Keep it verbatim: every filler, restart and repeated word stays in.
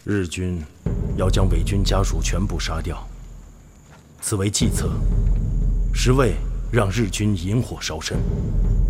日军要将伪军家属全部杀掉，此为计策，实为让日军引火烧身。